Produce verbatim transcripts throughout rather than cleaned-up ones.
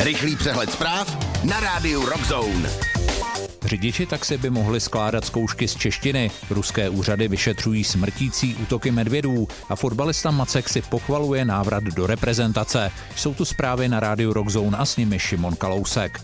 Rychlý přehled zpráv na rádiu Rockzone. Řidiči taxi by mohli skládat zkoušky z češtiny, ruské úřady vyšetřují smrtící útoky medvědů a fotbalista Macek si pochvaluje návrat do reprezentace. Jsou tu zprávy na rádiu Rockzone a s nimi Šimon Kalousek.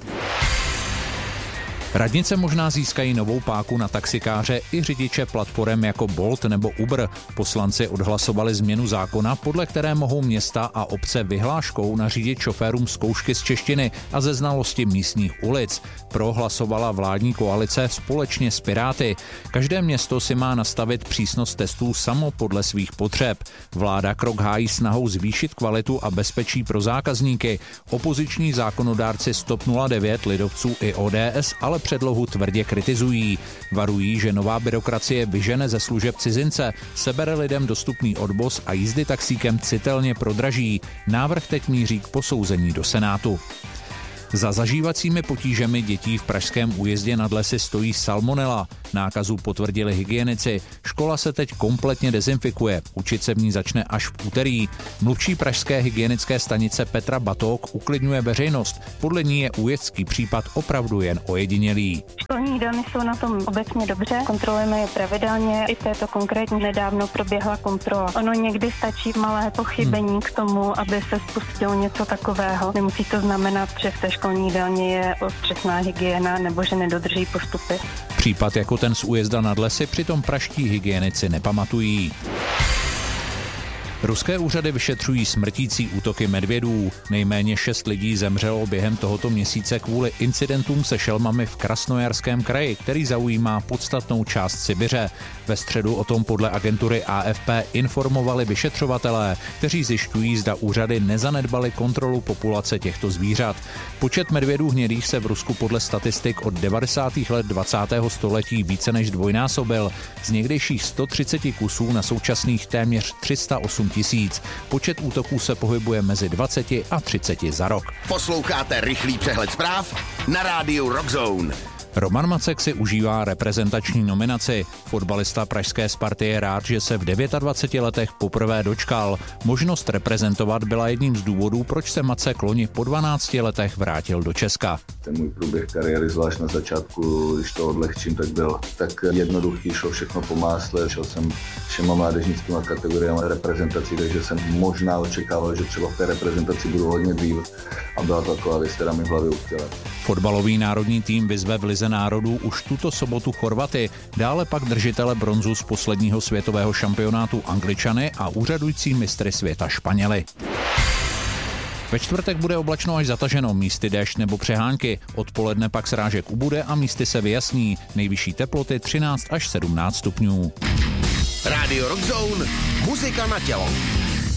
Radnice možná získají novou páku na taxikáře i řidiče platform jako Bolt nebo Uber. Poslanci odhlasovali změnu zákona, podle které mohou města a obce vyhláškou nařídit šoférům zkoušky z češtiny a ze znalosti místních ulic. Prohlasovala vládní koalice společně s Piráty. Každé město si má nastavit přísnost testů samo podle svých potřeb. Vláda krok hájí snahou zvýšit kvalitu a bezpečí pro zákazníky. Opoziční zákonodárci Stop nula devět, lidovců i O D S ale předlohu tvrdě kritizují. Varují, že nová byrokracie vyžene ze služeb cizince, sebere lidem dostupný odvoz a jízdy taxíkem citelně prodraží. Návrh teď míří k posouzení do Senátu. Za zažívacími potížemi dětí v pražském Újezdě nad Lesy stojí salmonela. Nákazu potvrdili hygienici. Škola se teď kompletně dezinfikuje. Učit se v ní začne až v úterý. Mluvčí pražské hygienické stanice Petra Batok uklidňuje veřejnost. Podle ní je újezdský případ opravdu jen ojedinělý. Školní jídelny jsou na tom obecně dobře, kontrolujeme je pravidelně. I v této konkrétně nedávno proběhla kontrola. Ono někdy stačí malé pochybení hmm. k tomu, aby se spustilo něco takového. Nemusí to znamenat, že v té školní jídelně je otřesná hygiena nebo že nedodrží postupy. Případ jako ten z Újezda nad Lesy přitom pražští hygienici nepamatují. Ruské úřady vyšetřují smrtící útoky medvědů. Nejméně šest lidí zemřelo během tohoto měsíce kvůli incidentům se šelmami v Krasnojarském kraji, který zaujímá podstatnou část Sibiře. Ve středu o tom podle agentury A F P informovali vyšetřovatelé, kteří zjišťují, zda úřady nezanedbaly kontrolu populace těchto zvířat. Počet medvědů hnědých se v Rusku podle statistik od devadesátých let dvacátého století více než dvojnásobil. Z někdejších sto třicet kusů na současných téměř tři sta osm tisíc. Počet útoků se pohybuje mezi dvaceti a třiceti za rok. Posloucháte rychlý přehled zpráv na rádiu Rockzone. Roman Macek si užívá reprezentační nominaci. Fotbalista pražské Sparty je rád, že se v dvaceti devíti letech poprvé dočkal. Možnost reprezentovat byla jedním z důvodů, proč se Macek loni po dvanácti letech vrátil do Česka. Ten můj průběh kariéry, zvlášť na začátku, když to odlehčím, tak byl tak jednoduchý, šlo všechno po másle, šel jsem všema mládežnickýma kategoriami reprezentací, takže jsem možná očekával, že třeba v té reprezentaci budu hodně dřív a byla to taková věc, která mi v hlavě utkvěla. Fotbalový národní tým vyzve v Lize národů už tuto sobotu Chorvaty, dále pak držitele bronzu z posledního světového šampionátu Angličany a úřadující mistry světa Španěli. Ve čtvrtek bude oblačno až zataženo, místy déšť nebo přehánky. Odpoledne pak srážek ubude a místy se vyjasní. Nejvyšší teploty třináct až sedmnáct stupňů. Rádio Rockzone, muzika na tělo.